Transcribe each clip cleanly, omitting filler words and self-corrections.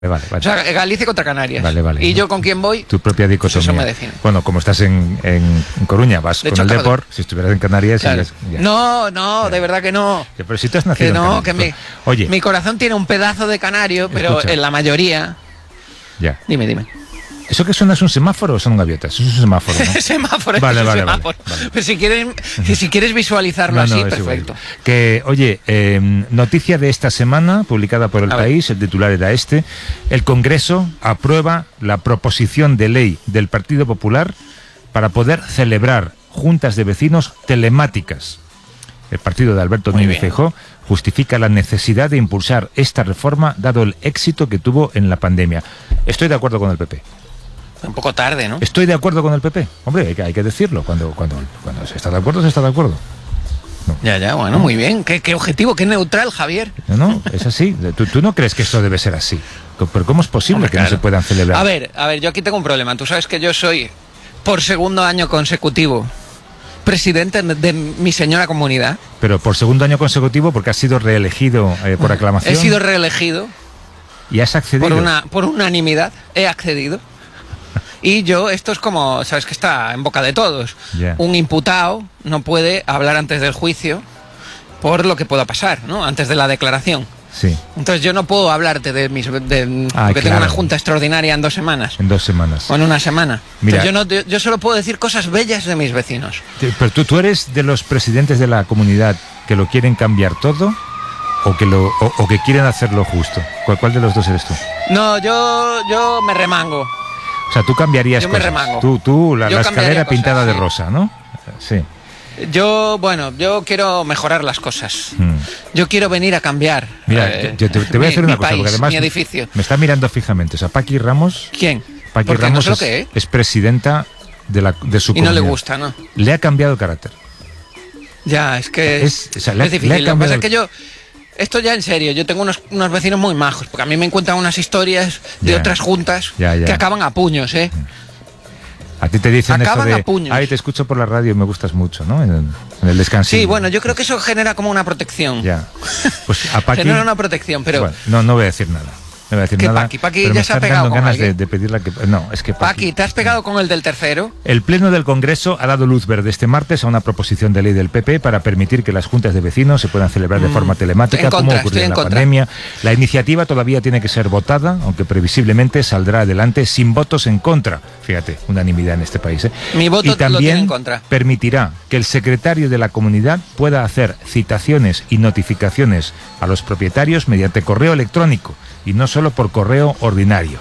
Vale. O sea, Galicia contra Canarias. Vale. ¿Y yo con quién voy? Tu propia dicotomía. Pues eso me define. Bueno, como estás en Coruña, vas con el Depor. Si estuvieras en Canarias... Claro. Ya. No, de verdad que no. Pero si tú has nacido en Canarias. Oye, mi corazón tiene un pedazo de canario, pero escucha. en la mayoría... Ya. Dime. ¿Eso que suena es un semáforo o son gaviotas? Eso es un semáforo, ¿no? Semáforo, Vale. semáforo. Pues si quieres visualizarlo así, perfecto. Que, oye, noticia de esta semana, publicada por El País, el titular era este: el Congreso aprueba la proposición de ley del Partido Popular para poder celebrar juntas de vecinos telemáticas. El partido de Alberto Núñez Feijóo justifica la necesidad de impulsar esta reforma dado el éxito que tuvo en la pandemia. Estoy de acuerdo con el PP. Un poco tarde, ¿no? Estoy de acuerdo con el PP. Hombre, hay que decirlo. Cuando se está de acuerdo, se está de acuerdo. No. Ya, bueno, muy bien. Qué objetivo, qué neutral, Javier. No, es así. ¿Tú no crees que esto debe ser así? ¿Pero cómo es posible que no se puedan celebrar? A ver, yo aquí tengo un problema. Tú sabes que yo soy, por segundo año consecutivo, presidente de mi señora comunidad. Pero por segundo año consecutivo, porque has sido reelegido por aclamación. He sido reelegido. ¿Y has accedido? Por unanimidad, he accedido. Y yo, esto es como, sabes que está en boca de todos. Yeah. Un imputado no puede hablar antes del juicio por lo que pueda pasar, ¿no? Antes de la declaración. Sí. Entonces yo no puedo hablarte porque tengo una junta extraordinaria en 2 semanas. En 2 semanas. O en una semana. Mira, entonces yo solo puedo decir cosas bellas de mis vecinos. Pero tú eres de los presidentes de la comunidad que lo quieren cambiar todo o que quieren hacerlo justo. ¿Cuál de los dos eres tú? No, yo me remango. O sea, tú cambiarías cosas. Yo me remango. Tú la escalera pintada de rosa, ¿no? Sí. Yo quiero mejorar las cosas. Yo quiero venir a cambiar. Mira, yo te voy a decir una cosa, porque además mi edificio. Me está mirando fijamente. O sea, Paqui Ramos... ¿Quién? Paqui Ramos es presidenta de su comunidad. Y no le gusta, ¿no? Le ha cambiado el carácter. Ya, es que es difícil. Lo que pasa es que yo... Esto ya en serio, yo tengo unos vecinos muy majos, porque a mí me encuentran unas historias de otras juntas que acaban a puños, ¿eh? A ti te dicen acaban eso de, a puños. Ay, te escucho por la radio y me gustas mucho, ¿no? En el descanso. Sí, bueno, yo creo que eso genera como una protección. Ya. Pues a Paqui... genera una protección, pero... Bueno, no voy a decir nada. No voy a decir nada. Paqui ya se ha pegado con ganas alguien. de pedirle que... No, es que Paqui, ¿te has pegado con el del tercero? El Pleno del Congreso ha dado luz verde este martes a una proposición de ley del PP para permitir que las juntas de vecinos se puedan celebrar de forma telemática, como ocurrió en la pandemia. La iniciativa todavía tiene que ser votada, aunque previsiblemente saldrá adelante sin votos en contra. Fíjate, unanimidad en este país, ¿eh? Mi voto y también lo tiene en contra. Permitirá que el secretario de la comunidad pueda hacer citaciones y notificaciones a los propietarios mediante correo electrónico y no solo por correo ordinario.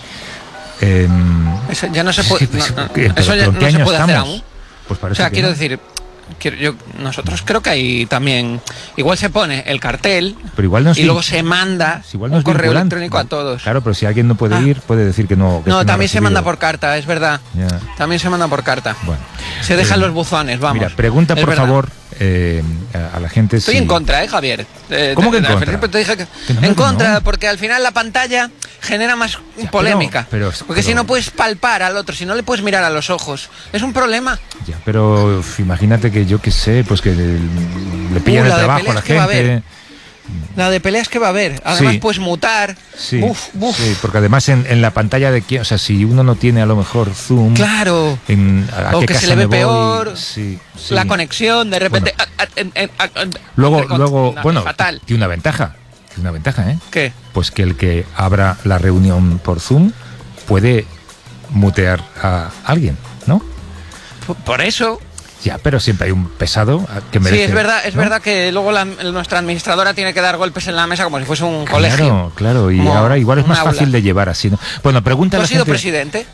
Eso ya no se puede, eso ya no se puede hacer aún. Pues parece, o sea, que quiero no. decir, nosotros creo que hay también, igual se pone el cartel, pero igual no es y luego se manda un correo electrónico a todos. Claro, pero si alguien no puede ir, puede decir que no. No, también se manda por carta, es verdad. Yeah. También se manda por carta. Bueno, se dejan los buzones, vamos. Mira, pregunta por favor a la gente. Estoy en contra, Javier. ¿Cómo que en contra? Al principio te dije que en contra, porque al final la pantalla genera más polémica. Porque si no puedes palpar al otro, si no le puedes mirar a los ojos, es un problema. Ya, pero imagínate que yo qué sé, pues que le pillan el trabajo a la gente. La de peleas que va a haber. Además puedes mutar. Sí, sí, porque además en la pantalla de quién, o sea, si uno no tiene a lo mejor zoom. Claro. O que se le ve peor. Sí. La conexión, de repente. Luego, bueno, fatal. Tiene una ventaja. ¿Eh? ¿Qué? Pues que el que abra la reunión por Zoom puede mutear a alguien, ¿no? Por eso. Ya, pero siempre hay un pesado que merece... Sí, es verdad que luego nuestra administradora tiene que dar golpes en la mesa como si fuese un colegio. Claro, y ahora igual es más fácil de llevar así, ¿no? Bueno, pregunta a la gente... ¿Tú has sido presidente?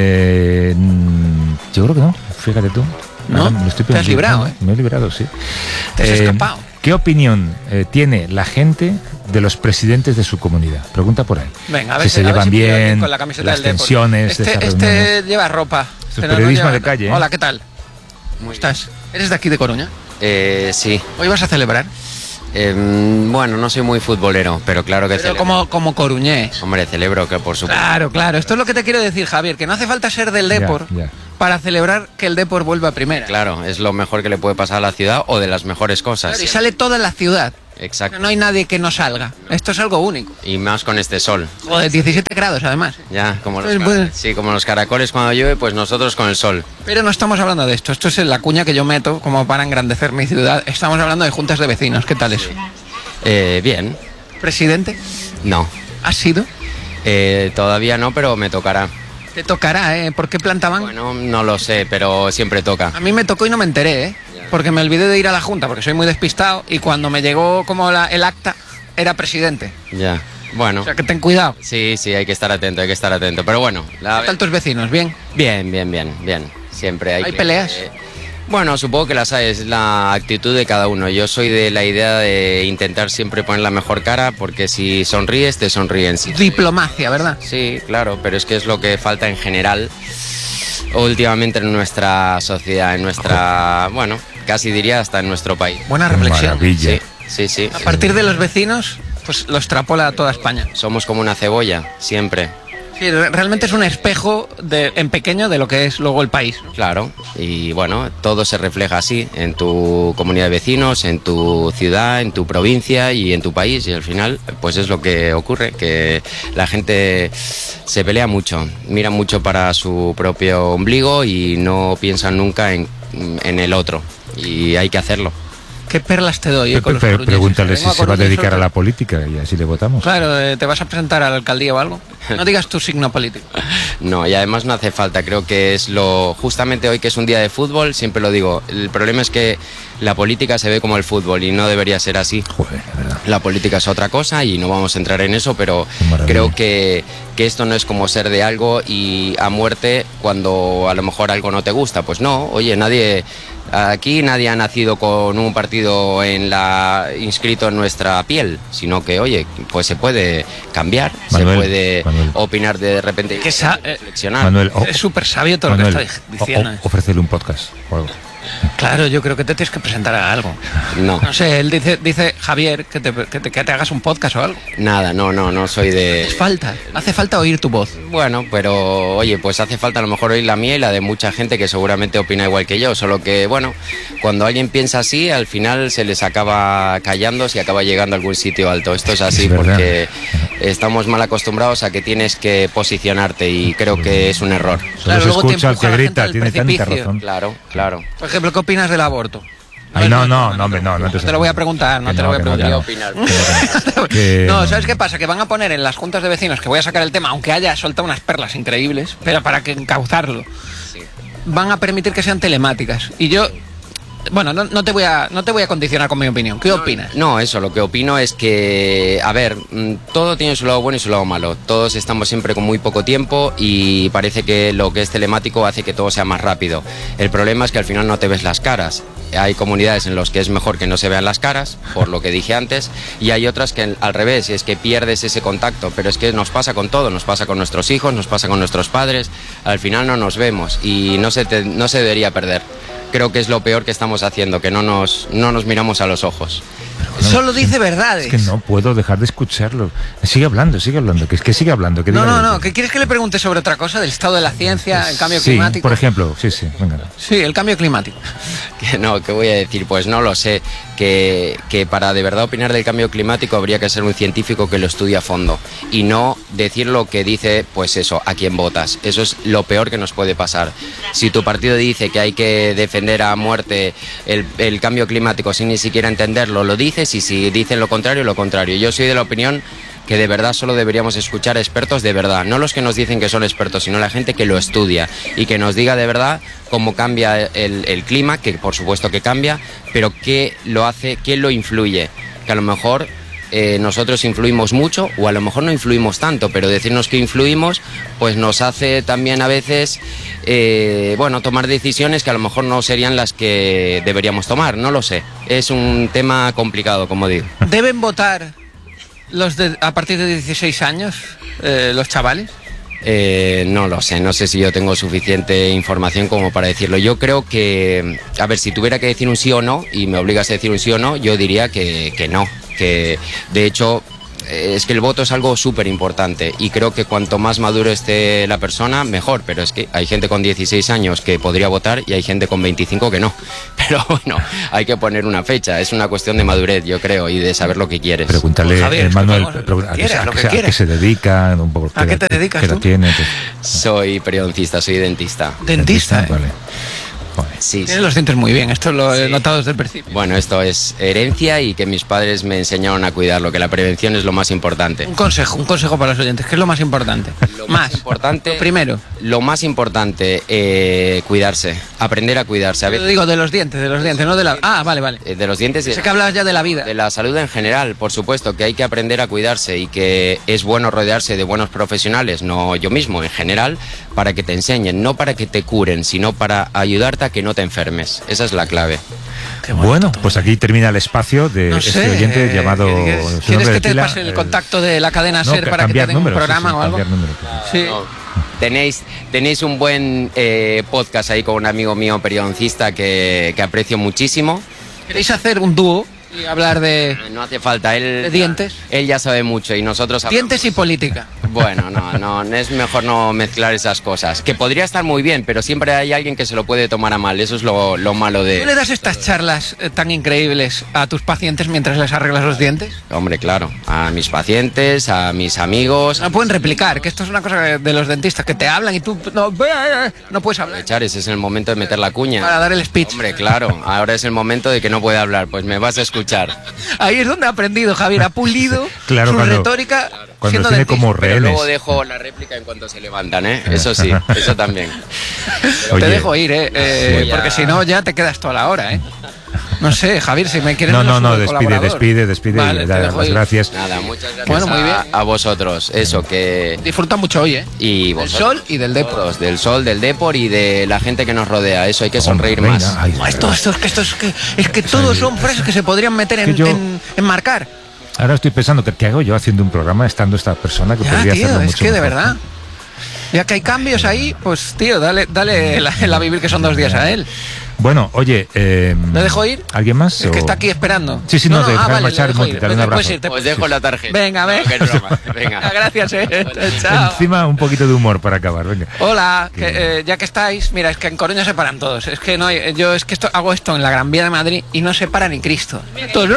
Yo creo que no, fíjate tú. ¿No? Te has librado, ¿eh? Me he librado, sí. Te has escapado. ¿Qué opinión tiene la gente de los presidentes de su comunidad? Pregunta por ahí. Venga, a ver si se llevan bien, con la camiseta las tensiones de esas reuniones. Este lleva ropa. Esto es periodismo de calle, ¿eh? Hola, ¿qué tal? ¿Cómo estás? ¿Eres de aquí de Coruña? Sí. ¿Hoy vas a celebrar? Bueno, no soy muy futbolero, pero claro que celebro. Como coruñés. Hombre, celebro que por supuesto. Claro. Esto es lo que te quiero decir, Javier, que no hace falta ser del Depor para celebrar que el Depor vuelva a primera. Claro, es lo mejor que le puede pasar a la ciudad o de las mejores cosas. Claro, y sale toda la ciudad. exacto. No hay nadie que no salga. Esto es algo único. Y más con este sol. Joder, 17 grados además. Ya, como como los caracoles cuando llueve, pues nosotros con el sol. Pero no estamos hablando de esto. Esto es la cuña que yo meto como para engrandecer mi ciudad. Estamos hablando de juntas de vecinos. ¿Qué tal eso? Bien. ¿Presidente? No. ¿Has sido? Todavía no, pero me tocará. Te tocará, ¿eh? ¿Por qué planta van? Bueno, no lo sé, pero siempre toca. A mí me tocó y no me enteré, ¿eh? Porque me olvidé de ir a la junta, porque soy muy despistado, y cuando me llegó como el acta, era presidente. Ya, bueno. O sea, que ten cuidado. Sí, hay que estar atento, Pero bueno... ¿Qué tal tus vecinos? ¿Bien? Bien. Siempre ¿Hay peleas? Bueno, supongo que las hay, es la actitud de cada uno. Yo soy de la idea de intentar siempre poner la mejor cara, porque si sonríes, te sonríen. Diplomacia, ¿verdad? Sí, claro, pero es que es lo que falta en general últimamente en nuestra sociedad, bueno, casi diría hasta en nuestro país. Buena reflexión. Maravilla. Sí. A partir de los vecinos, pues lo extrapola a toda España. Somos como una cebolla, siempre. Sí, realmente es un espejo en pequeño de lo que es luego el país. Claro, y bueno, todo se refleja así, en tu comunidad de vecinos, en tu ciudad, en tu provincia y en tu país, y al final pues es lo que ocurre, que la gente se pelea mucho, mira mucho para su propio ombligo y no piensan nunca en el otro, y hay que hacerlo. ¿Qué perlas te doy? Pregúntale si se va a dedicar a la política y así le votamos. Claro, ¿te vas a presentar a la alcaldía o algo? No digas tu signo político. No, y además no hace falta, creo que es justamente hoy que es un día de fútbol, siempre lo digo, el problema es que la política se ve como el fútbol y no debería ser así. Joder, la verdad. La política es otra cosa y no vamos a entrar en eso, pero creo que esto no es como ser de algo y a muerte cuando a lo mejor algo no te gusta. Pues no, oye, aquí nadie ha nacido con un partido inscrito en nuestra piel, sino que, oye, pues se puede cambiar, Manuel, se puede opinar de repente, reflexionar. Manuel, es súper sabio todo Manuel, lo que está diciendo. Ofrécele un podcast o algo. Claro, yo creo que te tienes que presentar a algo. No sé, él dice Javier, que te hagas un podcast o algo. Nada, no soy de... Hace falta oír tu voz. Bueno, pero oye, pues hace falta a lo mejor oír la mía y la de mucha gente que seguramente opina igual que yo, solo que, bueno, cuando alguien piensa así, al final se les acaba callando si acaba llegando a algún sitio alto. Esto es así porque estamos mal acostumbrados a que tienes que posicionarte y creo que es un error. Solo se escucha al que grita, tiene tanta razón. Claro. Por ejemplo, ¿qué opinas del aborto? Ay, no te lo voy a preguntar, no te lo voy a preguntar. Opinar. No, ¿sabes qué pasa? Que van a poner en las juntas de vecinos, que voy a sacar el tema, aunque haya soltado unas perlas increíbles, pero para que encauzarlo, van a permitir que sean telemáticas. Y yo... Bueno, no te voy a condicionar con mi opinión. ¿Qué opinas? No, eso, lo que opino es que, a ver, todo tiene su lado bueno y su lado malo. Todos estamos siempre con muy poco tiempo y parece que lo que es telemático hace que todo sea más rápido. El problema es que al final no te ves las caras. Hay comunidades en las que es mejor que no se vean las caras, por lo que dije antes, y hay otras que al revés, es que pierdes ese contacto. Pero es que nos pasa con todo, nos pasa con nuestros hijos, nos pasa con nuestros padres. Al final no nos vemos y no se debería perder. Creo que es lo peor que estamos haciendo, que no nos miramos a los ojos. Solo dice verdades. Es que no puedo dejar de escucharlo. Sigue hablando, que sigue hablando. Que no. ¿Qué quieres que le pregunte sobre otra cosa? ¿Del estado de la ciencia, el cambio climático? Por ejemplo, sí, venga. Sí, el cambio climático. ¿Qué voy a decir? Pues no lo sé. Que para de verdad opinar del cambio climático habría que ser un científico que lo estudie a fondo y no decir lo que dice, pues eso, a quién votas. Eso es lo peor que nos puede pasar. Si tu partido dice que hay que defender a muerte el cambio climático sin ni siquiera entenderlo, lo dices, y si dicen lo contrario, lo contrario. Yo soy de la opinión que de verdad solo deberíamos escuchar a expertos de verdad, no los que nos dicen que son expertos, sino la gente que lo estudia y que nos diga de verdad cómo cambia el clima, que por supuesto que cambia, pero qué lo hace, qué lo influye, que a lo mejor nosotros influimos mucho o a lo mejor no influimos tanto, pero decirnos que influimos pues nos hace también a veces tomar decisiones que a lo mejor no serían las que deberíamos tomar, no lo sé, es un tema complicado, como digo. ¿Deben votar a partir de 16 años los chavales? No lo sé, no sé si yo tengo suficiente información como para decirlo. Yo creo que, a ver, si tuviera que decir un sí o no y me obligas a decir un sí o no, yo diría que no, que de hecho es que el voto es algo súper importante y creo que cuanto más maduro esté la persona, mejor, pero es que hay gente con 16 años que podría votar y hay gente con 25 que no. Pero bueno, hay que poner una fecha, es una cuestión de madurez, yo creo, y de saber lo que quieres. Pregúntale, Javier, Manuel, a qué se dedica, un poco. ¿A qué te dedicas ¿Qué tú? edad tiene? Soy periodoncista, soy dentista. Dentista, Vale. Sí, Tienes los dientes muy bien, esto lo he notado desde el principio. Bueno, esto es herencia y que mis padres me enseñaron a cuidarlo, que la prevención es lo más importante. Un consejo para los oyentes, ¿qué es lo más importante? Lo más importante, primero. Lo más importante, cuidarse, aprender a cuidarse. A Yo digo de los dientes, no de la... Ah, vale. De los dientes y Sé que hablabas ya de la vida. de la salud en general, por supuesto, que hay que aprender a cuidarse y que es bueno rodearse de buenos profesionales, no yo mismo, en general, para que te enseñen, no para que te curen, sino para ayudarte a que no te enfermes. Esa es la clave. Bueno, pues aquí termina el espacio de este oyente llamado... ¿Quieres que te pase el contacto de la cadena SER para que te den un programa o algo? Sí. No. Tenéis un buen podcast ahí con un amigo mío periodoncista que aprecio muchísimo. ¿Queréis hacer un dúo y hablar de No hace falta, de dientes? Él ya sabe mucho y nosotros hablamos. Dientes y política. Bueno, no, es mejor no mezclar esas cosas. Que podría estar muy bien, pero siempre hay alguien que se lo puede tomar a mal. Eso es lo malo de... ¿Tú le das estas charlas tan increíbles a tus pacientes mientras les arreglas los dientes? Hombre, claro. A mis pacientes, a mis amigos... No pueden replicar, que esto es una cosa de los dentistas, que te hablan y tú no puedes hablar. Echar, ese es el momento de meter la cuña. Para dar el speech. Hombre, claro. Ahora es el momento de que no puede hablar. Pues me vas a escuchar. Ahí es donde ha aprendido, Javier. Ha pulido Claro, su retórica cuando siendo tiene dentista. como Pero rehenes. luego dejo la réplica en cuanto se levantan, ¿eh? Eso sí, eso también. Oye, Te dejo ir, voy a- porque si no ya te quedas toda la hora, ¿eh? No sé, Javier, si me quieres... No, lo subo de despide colaborador. Vale, y te da dejo las ir. gracias. Nada, muchas gracias Bueno, muy bien. a vosotros. Eso, que... Disfruta mucho hoy, ¿eh? Y Del vosotros. sol y del deporte. Todos, del sol, del depor y de la gente que nos rodea. Eso, hay que sonreír Venga, más. ay, Es que todos son frases que se podrían meter Que yo- en marcar. Ahora estoy pensando, ¿qué hago yo haciendo un programa estando esta persona que Ya, podría tío, hacerlo es mucho que de mejor? verdad. Ya que hay cambios ahí, pues tío, dale la vivir que son 2 días a él. Bueno, oye... ¿Le dejo ir? ¿Alguien más? Es que o- está aquí esperando. Sí, sí, no, te dejaré vale, marchar, le dejo Monty, ir. te daré un Puedes abrazo. irte. Os dejo la tarjeta. Venga, No, que es broma. Venga, Venga. gracias, chao. Encima un poquito de humor para acabar, venga. Hola, ya que estáis, mira, es que en Coruña se paran todos. Es que no, yo es que hago esto en la Gran Vía de Madrid y no se para ni Cristo. Todos,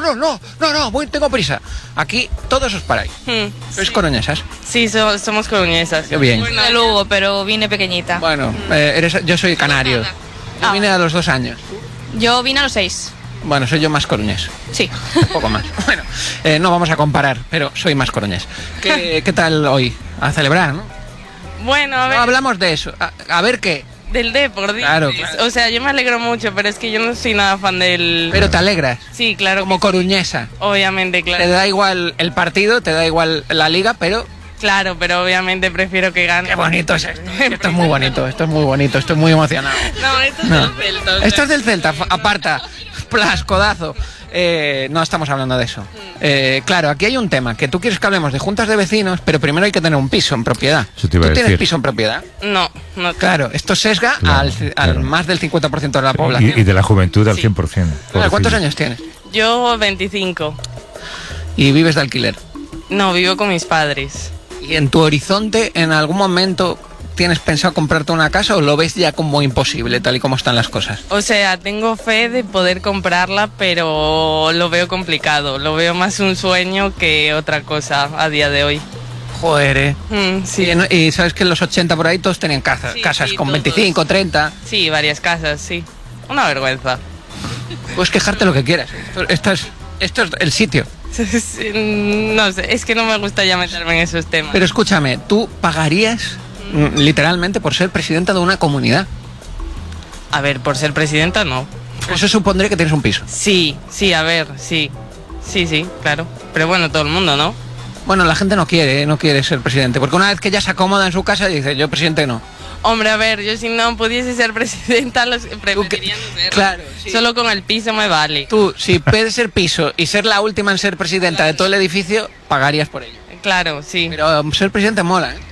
no, tengo prisa. Aquí todos os paráis. ¿Sois coruñesas? Sí, somos coruñesas. Qué bien. Soy de Lugo, pero vine pequeñita. Bueno, yo soy canario. Yo vine a los 2 años. Yo vine a los 6. Bueno, soy yo más coruñés. Sí. Un poco más. Bueno, no vamos a comparar, pero soy más coruñés. ¿Qué tal hoy? A celebrar, ¿no? Bueno, a ver, No hablamos de eso. A ver qué. del Depor, dices. Claro. O sea, yo me alegro mucho, pero es que yo no soy nada fan del... Pero te alegras. Sí, claro. Como coruñesa. Obviamente, Te claro. da igual el partido, te da igual la liga, pero... Claro, pero obviamente prefiero que gane. Qué bonito es esto. Esto es muy bonito, estoy muy emocionado. No, esto es No. del Celta. o sea. Esto es del Celta, aparta, plas, codazo. No estamos hablando de eso. Claro, aquí hay un tema, que tú quieres que hablemos de juntas de vecinos, pero primero hay que tener un piso en propiedad. Eso te iba ¿Tú a tienes decir. piso en propiedad? No. Claro, esto sesga Claro, al claro. más del 50% de la población. Y de la juventud al Sí. 100%. ¿Cuántos pobrecillos. años tienes? Yo 25. Y vives de alquiler. No, vivo con mis padres. ¿Y en tu horizonte, en algún momento, tienes pensado comprarte una casa o lo ves ya como imposible, tal y como están las cosas? O sea, tengo fe de poder comprarla, pero lo veo complicado. Lo veo más un sueño que otra cosa a día de hoy. Joder, Sí. Y sabes que en los 80 por ahí todos tenían casas, Sí, casas sí, con todos. 25, 30. Sí, varias casas, sí. Una vergüenza. Puedes quejarte lo que quieras. Esto es el sitio. No sé, es que no me gusta ya meterme en esos temas. Pero escúchame, ¿tú pagarías literalmente por ser presidenta de una comunidad? A ver, por ser presidenta, no. Eso supondría que tienes un piso. Sí, a ver, sí. Sí, claro. Pero bueno, todo el mundo, ¿no? Bueno, la gente no quiere ser presidente, porque una vez que ya se acomoda en su casa dice, yo presidente no. Hombre, a ver, yo si no pudiese ser presidenta, preferiría no serlo. Claro, sí. Solo con el piso me vale. Tú, si puedes ser piso y ser la última en ser presidenta de todo el edificio, pagarías por ello. Claro, sí. Pero ser presidente mola, ¿eh?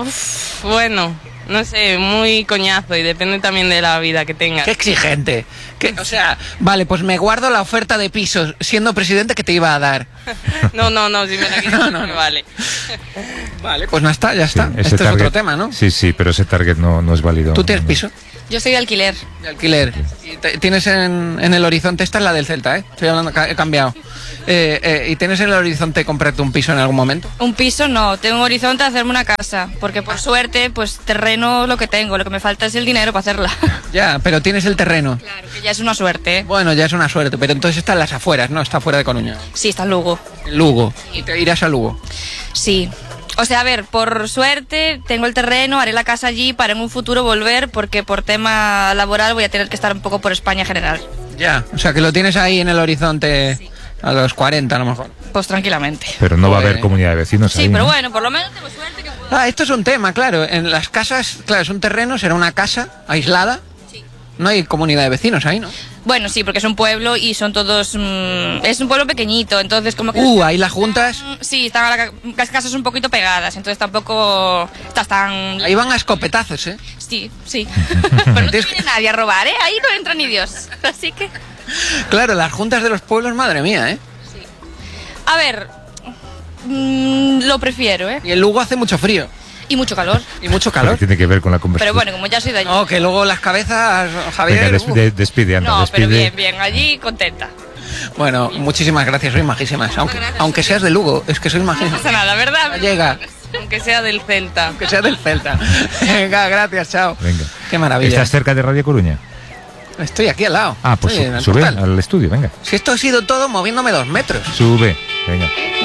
Bueno, no sé, muy coñazo y depende también de la vida que tengas. Qué exigente. O sea, vale, pues me guardo la oferta de pisos siendo presidente que te iba a dar. No, si me la quitas, no vale. Vale, pues no está, ya está. Sí, Este es otro tema, ¿no? Sí, pero ese target no es válido. ¿Tú tienes piso? Yo soy de alquiler. De alquiler. Y tienes en el horizonte, esta es la del Celta, estoy hablando, he cambiado. ¿Y tienes en el horizonte comprarte un piso en algún momento? Un piso no, tengo un horizonte de hacerme una casa, porque por suerte, pues terreno lo que tengo, lo que me falta es el dinero para hacerla. Ya, pero tienes el terreno. Claro, que ya es una suerte, ¿eh? Bueno, ya es una suerte, pero entonces está en las afueras, ¿no? Está fuera de Coruña. Sí, está en Lugo. En Lugo. ¿Y te irás a Lugo? Sí. O sea, a ver, por suerte tengo el terreno, haré la casa allí para en un futuro volver, porque por tema laboral voy a tener que estar un poco por España en general. Ya, o sea que lo tienes ahí en el horizonte, sí. A los 40 a lo mejor. Pues tranquilamente. Pero no va a haber comunidad de vecinos ahí, sí, pero ¿no? bueno, por lo menos tengo suerte que puedo... Esto es un tema, claro. En las casas, claro, es un terreno, será una casa aislada. Sí. No hay comunidad de vecinos ahí, ¿no? Bueno, sí, porque es un pueblo y son todos... es un pueblo pequeñito, entonces como que... ahí las juntas... Sí, están las casas un poquito pegadas, entonces tampoco estás tan... Ahí van a escopetazos, ¿eh? Sí. Pero no te viene nadie a robar, ¿eh? Ahí no entra ni Dios, así que... Claro, las juntas de los pueblos, madre mía, ¿eh? Sí. A ver, lo prefiero, ¿eh? Y en Lugo hace mucho frío. Y mucho calor. Y mucho calor. ¿Qué tiene que ver con la conversación? Pero bueno, como ya soy de allí... No, que luego las cabezas, Javier... Venga, despide, anda, No, despide. pero bien, allí contenta. Bueno, muchísimas gracias, sois majísimas. Aunque seas de Lugo, es que sois No majísimas. pasa nada, ¿verdad? Llega. Aunque sea del Celta. Aunque sea del Celta. Venga, gracias, chao. Venga. Qué maravilla. ¿Estás cerca de Radio Coruña? Estoy aquí al lado. Ah, pues Estoy en el sube portal. al estudio, venga. Si esto ha sido todo moviéndome 2 metros. Sube, venga.